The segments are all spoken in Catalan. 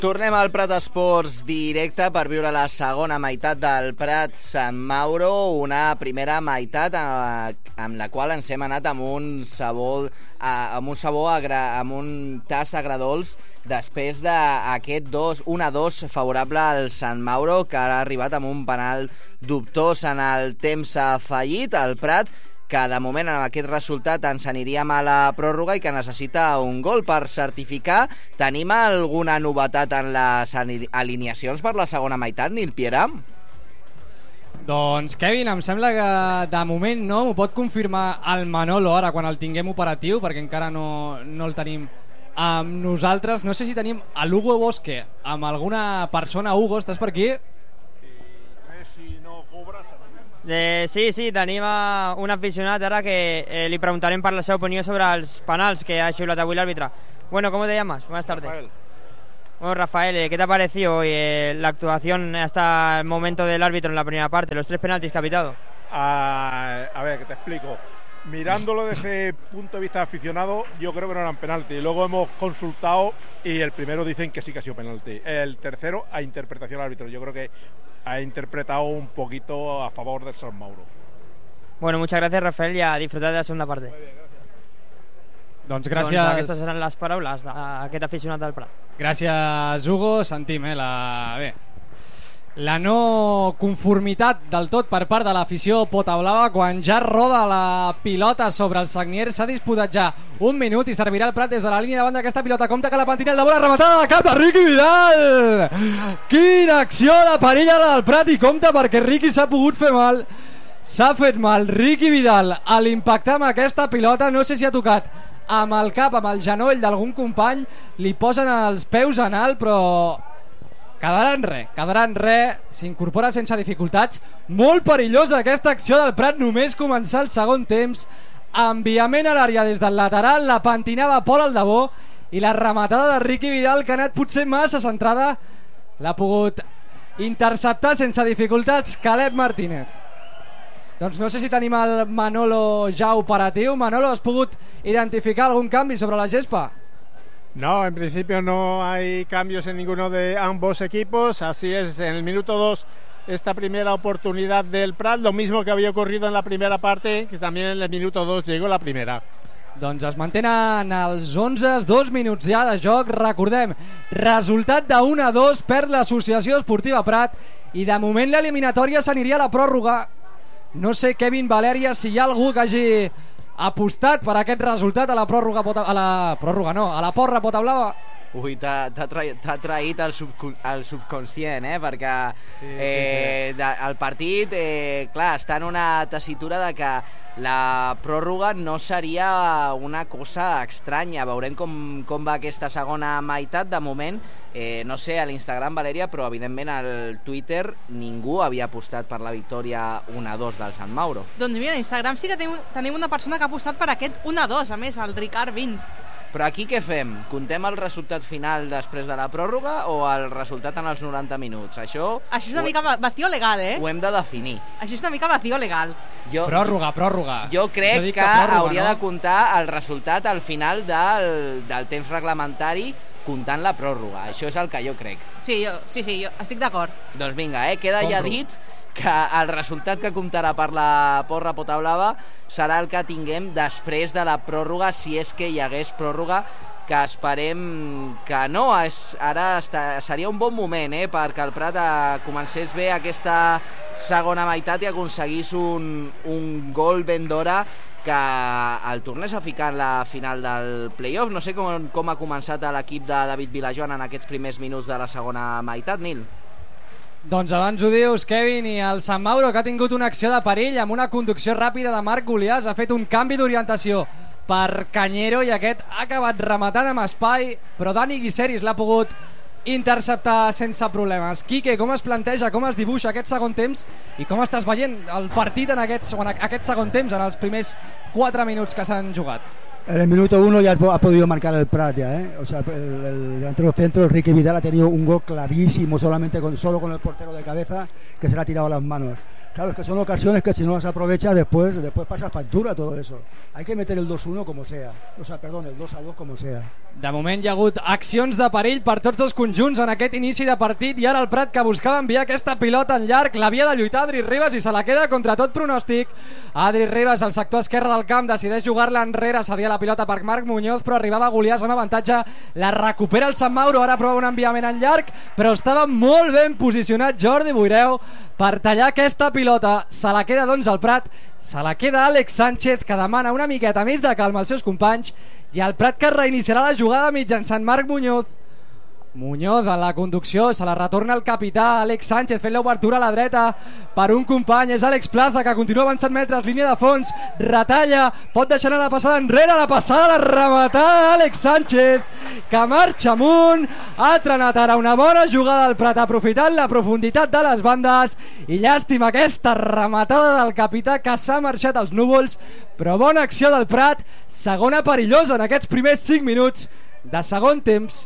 Tornem al Prat Esports directe per viure la segona meitat del Prat Sant Mauro, una primera meitat amb la qual ens hem anat amb un tast agredolç després d'aquest 1-2 favorable al Sant Mauro, que ha arribat amb un penal dubtós en el temps afegit. El Prat, que de moment amb aquest resultat ens aniríem a la pròrroga i que necessita un gol per certificar. Tenim alguna novetat en les alineacions per la segona meitat, Nil Piera? Doncs, Kevin, em sembla que de moment no, m'ho pot confirmar el Manolo ara quan el tinguem operatiu, perquè encara no el tenim amb nosaltres. No sé si tenim a l'Hugo Bosque amb alguna persona. Hugo, estàs per aquí? Si no cobres... Sí, tenim un aficionat ara que li preguntarem per la seva opinió sobre els penals que ha xiulat avui l'àrbitre. Bueno, ¿cómo te llamas? Buenas tardes. Rafael. Bueno, Rafael, ¿qué te ha parecido hoy la actuación hasta el momento del árbitro en la primera parte? Los 3 penaltis que ha pitado. A ver, que te explico. Mirándolo desde el punto de vista aficionado, yo creo que no eran penalti. Luego hemos consultado y el primero dicen que sí que ha sido penalti. El tercero, a interpretación del árbitro. Yo creo que ha interpretado un poquito a favor del Sant Mauro. Bueno, muchas gracias, Rafael, y a disfrutar de la segunda parte. Muy bien, gracias. Doncs gràcies. Doncs aquestes seran les paraules d'aquest aficionat del Prat. Gràcies, Hugo. Sentim la no conformitat del tot per part de l'afició potablava quan ja roda la pilota sobre el Sagnier. S'ha disputat ja un minut i servirà el Prat des de la línia davant d'aquesta pilota. Compte que la pentinel de bola rematada de cap de Riqui Vidal. Quina acció de perilla del Prat, i compte perquè Riqui s'ha pogut fer mal. S'ha fet mal Riqui Vidal a l'impactar amb aquesta pilota. No sé si ha tocat amb el cap, amb el genoll d'algun company, li posen els peus en alt, però quedaran res, s'incorpora sense dificultats. Molt perillosa aquesta acció del Prat, només començar el segon temps. Enviament a l'àrea des del lateral, la pentinada Pol Aldabó i la rematada de Riqui Vidal, que ha anat potser massa centrada, l'ha pogut interceptar sense dificultats Caleb Martínez. Doncs no sé si tenim el Manolo ja operatiu. Manolo, has pogut identificar algun canvi sobre la gespa? No, en principio no hay cambios en ninguno de ambos equipos. Así es, en el minuto 2 esta primera oportunidad del Prat, lo mismo que había ocurrido en la primera parte, que también en el minuto 2 llegó la primera. Doncs es mantenen els 11, 2 minuts ja de joc. Recordem, resultat de 1-2, perd l'Associació Esportiva Prat, i de moment l'eliminatòria s'aniria a la pròrroga. No sé, Kevin, Valèria, si hi ha algú que hagi apostat per aquest resultat a la pròrroga, a la porra potablava. Ui, t'ha traït el subconscient, perquè sí. El partit, clar, està en una tessitura de que la pròrroga no seria una cosa estranya. Veurem com va aquesta segona meitat. De moment, no sé, a l'Instagram, Valèria, però evidentment al Twitter ningú havia apostat per la victòria 1-2 del Sant Mauro. Doncs mira, a Instagram sí que tenim una persona que ha apostat per aquest 1-2, a més, el Ricard 20. Però aquí què fem? Contem el resultat final després de la pròrroga o el resultat en els 90 minuts? Això és una mica vacío legal, Ho hem de definir. Això és una mica vacío legal. Pròrroga. Jo crec que hauria de comptar el resultat al final del temps reglamentari, comptant la pròrroga. Això és el que jo crec. Sí, jo estic d'acord. Doncs vinga, queda ja dit que el resultat que comptarà per la porra potablava serà el que tinguem després de la pròrroga, si és que hi hagués pròrroga, que esperem que no. Ara seria un bon moment perquè el Prat comencés bé aquesta segona meitat i aconseguís un gol ben d'hora que el tornés a ficar en la final del playoff. No sé com ha començat l'equip de David Vilajoan en aquests primers minuts de la segona meitat, Nil. Doncs abans ho dius, Kevin, i el Sant Mauro, que ha tingut una acció de perill amb una conducció ràpida de Marc Goliàs, ha fet un canvi d'orientació per Cañero i aquest ha acabat rematant amb espai, però Dani Guiseris l'ha pogut interceptar sense problemes. Quique, com es planteja, com es dibuixa aquest segon temps i com estàs veient el partit en aquest segon temps, en els primers 4 minuts que s'han jugat? En el minuto 1 ya ha podido marcar el Prat ya, ¿eh? O sea, el delantero centro, Ricky Vidal, ha tenido un gol clarísimo solo con el portero de cabeza, que se le ha tirado a las manos. Claro, es que son ocasiones que si no las aprovecha después pasa factura todo eso. Hay que meter el 2-1 como sea. O sea, perdón, el 2-2 como sea. De moment hi ha hagut accions de perill per tots els conjunts en aquest inici de partit, i ara el Prat, que buscava enviar aquesta pilota en llarg, l'havia de lluitar Adri Ribas i se la queda contra tot pronòstic. Adri Ribas al sector esquerre del camp decideix jugar-la enrere, cedia la pilota per Marc Muñoz, però arribava Goliàs amb avantatge, la recupera el Sant Mauro, ara prova un enviament en llarg, però estava molt ben posicionat Jordi Boireu per tallar aquesta pilota. Se la queda doncs el Prat, se la queda Àlex Sánchez, que demana una miqueta més de calma als seus companys, i el Prat, que reiniciarà la jugada mitjançant Marc Muñoz. Muñoz a la conducció, se la retorna el capità Àlex Sánchez, fent l'obertura a la dreta per un company, és Àlex Plaza, que continua avançant metres, línia de fons, retalla, pot deixar la passada enrere, la passada, la rematada d'Àlex Sánchez, que marxa amunt, ha trenat ara una bona jugada del Prat, aprofitant la profunditat de les bandes, i llàstima aquesta rematada del capità, que s'ha marxat als núvols, però bona acció del Prat, segona perillosa en aquests primers 5 minuts de segon temps.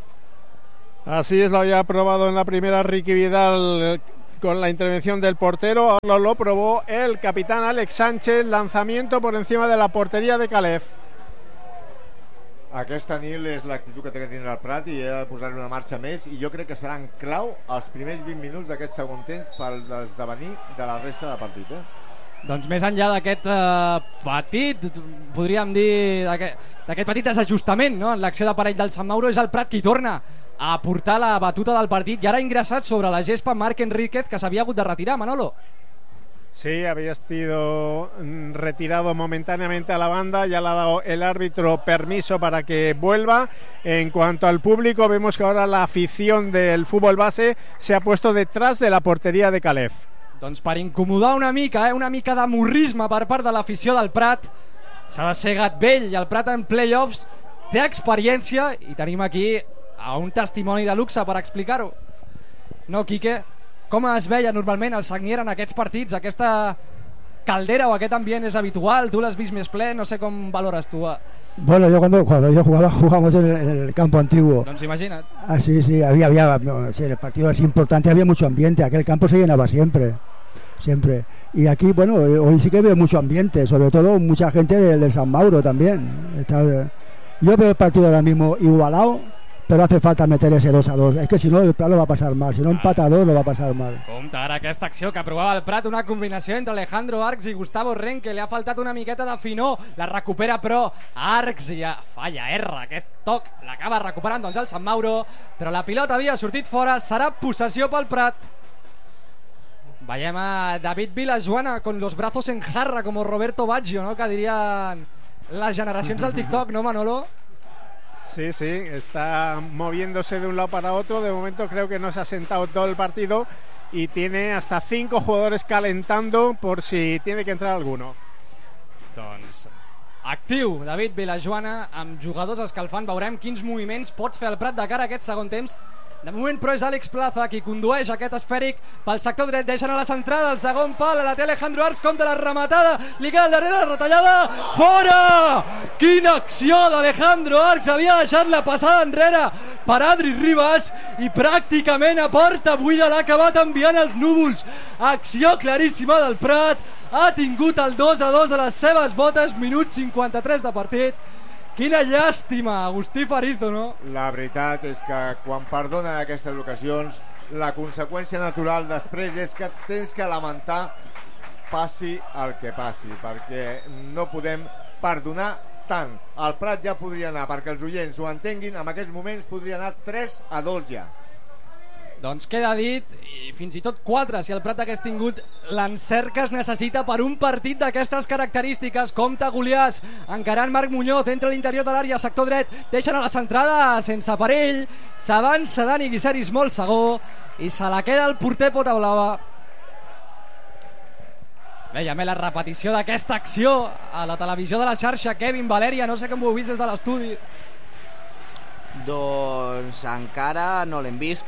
Así es, lo había probado en la primera Ricky Vidal con la intervención del portero. Ahora lo probó el capitán Àlex Sánchez, lanzamiento por encima de la portería de Calef. Aquesta, Nil, és l'actitud que té que tindre el Prat i ha de posar-hi una marxa més, i jo crec que seran clau els primers 20 minuts d'aquest segon temps per l'esdevenir de la resta de partit, Doncs més enllà d'aquest petit, podríem dir, d'aquest petit desajustament, no? En l'acció de parell del Sant Mauro, és el Prat qui torna a portar la batuta del partit, i ara ha ingressat sobre la gespa Marc Enríquez, que s'havia hagut de retirar, Manolo. Sí, había sido retirado momentáneamente a la banda, ya le ha dado el árbitro permiso para que vuelva. En cuanto al público, vemos que ahora la afición del fútbol base se ha puesto detrás de la portería de Calef. Doncs per incomodar una mica de morrisme per part de l'afició del Prat, s'ha de ser gat vell, i el Prat en playoffs té experiència, i tenim aquí a un testimoni de luxe per explicar-ho. No, Quique? Com es veia normalment el Sagnier en aquests partits? Aquesta caldera o aquest ambient és habitual? Tu l'has vist més ple? No sé com valores tu. Bueno, yo cuando yo jugábamos en el campo antiguo. Doncs imagina't. Ah, sí, había sí, el partido es importante, había mucho ambiente, aquel campo se llenaba siempre. Y aquí, bueno, hoy sí que veo mucho ambiente, sobre todo mucha gente del San Mauro también. Yo veo el partido ahora mismo igualado, però hace falta meter ese 2-2. Es que si no el Prat lo va a pasar mal, si no empata a 2 lo va a pasar mal. Compte ara aquesta acció que provava el Prat, una combinació entre Alejandro Arcs i Gustavo Renque, li ha faltat una miqueta de finor, la recupera però Arcs i falla, erra aquest toc, l'acaba recuperant doncs el Sant Mauro, però la pilota havia sortit fora, serà possessió pel Prat. Veiem a David Vilajuana con los brazos en jarra como Roberto Baggio, ¿no? Que dirían las generacions del TikTok, ¿no, Manolo? Sí, está moviéndose de un lado para otro. De momento creo que no se ha sentado todo el partido y tiene hasta 5 jugadores calentando por si tiene que entrar alguno. Doncs actiu David Vilajuana amb jugadors escalfant. Veurem quins moviments pots fer al Prat de cara a aquest segon temps. De moment però és Àlex Plaza qui condueix aquest esfèric pel sector dret, deixen a la centrada, el segon pal, la té Alejandro Arcs, compta la rematada, li queda al darrere la retallada, fora! Quina acció d'Alejandro Arcs, havia deixat la passada enrere per Adri Ribas i pràcticament a porta buida l'ha acabat enviant als núvols. Acció claríssima del Prat, ha tingut el 2-2 a les seves botes, minut 53 de partit. Quina llàstima, Agustí Farizo, no? La veritat és que quan perdonen aquestes ocasions, la conseqüència natural després és que tens que lamentar passi el que passi, perquè no podem perdonar tant. El Prat ja podria anar, perquè els oients ho entenguin, en aquests moments podria anar 3-2 ja. Doncs queda dit, i fins i tot 4 si el Prat hagués tingut l'encert que es necessita per un partit d'aquestes característiques. Compte Goliàs, encarant Marc Muñoz, entra a l'interior de l'àrea, sector dret, deixen a la centrada sense perill, s'avança Dani Guiseris molt segó i se la queda el porter Potablava. Veiem la repetició d'aquesta acció a la televisió de la xarxa. Kevin Valeria, no sé com ho heu vist des de l'estudi. Doncs encara no l'hem vist.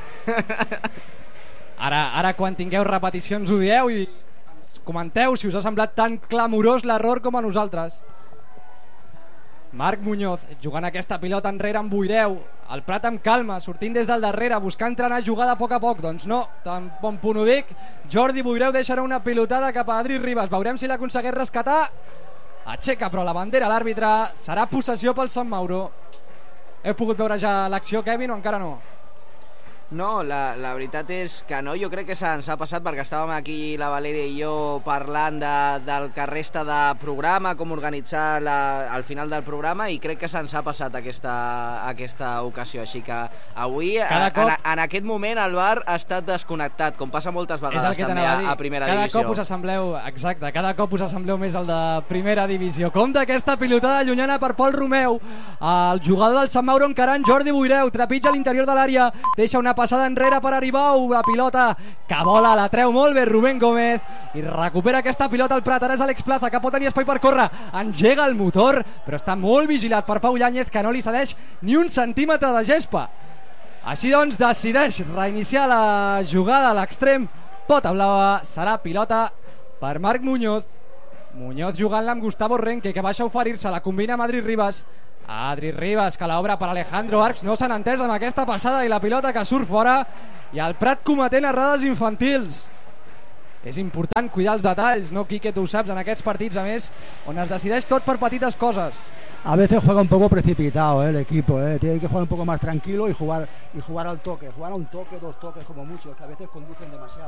Ara quan tingueu repeticions ho dieu i ens comenteu si us ha semblat tan clamorós l'error com a nosaltres. Marc Muñoz jugant aquesta pilota enrere amb Buireu, el Prat amb calma, sortint des del darrere, buscant entrenar jugada a poc a poc. Doncs no, tan bon punt ho dic. Jordi Buireu deixarà una pilotada cap a Adri Ribas, veurem si l'aconsegueix rescatar. Aixeca però la bandera l'àrbitre, serà possessió pel Sant Mauro. Heu pogut veure ja l'acció, Kevin, o encara no? No, la veritat és que no, jo crec que se'ns ha passat perquè estàvem aquí la Valèria i jo parlant del que resta de programa, com organitzar al final del programa, i crec que se'ns ha passat aquesta ocasió, així que avui en aquest moment el VAR ha estat desconnectat, com passa moltes vegades també a primera divisió. Cada cop us assembleu més al de primera divisió. Compte aquesta pilotada llunyana per Pol Romeu, el jugador del Sant Mauro encarant Jordi Buireu, trepitja a l'interior de l'àrea, deixa una passada enrere per Aribau, la pilota que vola, la treu molt bé Rubén Gómez i recupera aquesta pilota al Prat. Ara és Àlex Plaza, que pot tenir espai per córrer, engega el motor, però està molt vigilat per Pau Llàñez, que no li cedeix ni un centímetre de gespa. Així doncs decideix reiniciar la jugada a l'extrem Potablava, serà pilota per Marc Muñoz. Muñoz jugant-la amb Gustavo Renque, que baixa a oferir-se, la combina amb Adri Ribas. Adri Ribas, que l'obre per Alejandro Arcs, no s'han entès amb aquesta passada i la pilota que surt fora, i el Prat cometent errades infantils. És important cuidar els detalls, no, Quique, tu ho saps, en aquests partits, a més, on es decideix tot per petites coses. A veces juega un poco precipitado el equipo, tiene que jugar un poco más tranquilo y jugar al toque, jugar a un toque, dos toques como mucho, que a veces conducen demasiado.